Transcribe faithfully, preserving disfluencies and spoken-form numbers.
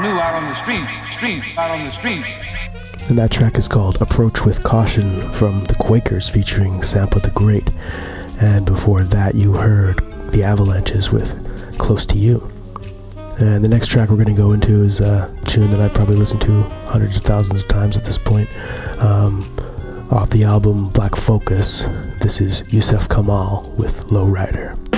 new out on the streets, streets, out on the streets. And that track is called Approach with Caution from the Quakers featuring Sampa the Great. And before that you heard the Avalanches with Close to You. And the next track we're going to go into is a tune that I've probably listened to hundreds of thousands of times at this point. Um, off the album Black Focus, this is Yusef Kamal with Lowrider.